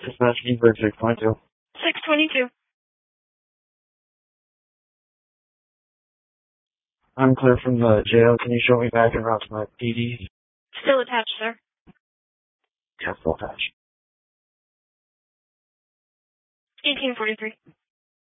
Dispatch Ginsburg 622. 622. I'm clear from the jail. Can you show me back en route to my PD? Still attached, sir. Yeah, still attached. 1843.